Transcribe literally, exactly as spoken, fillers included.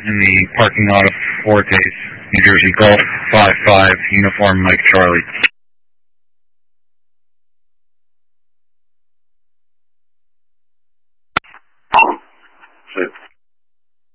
in the parking lot of Fortes, New Jersey, Golf five five, Uniform Mike Charlie.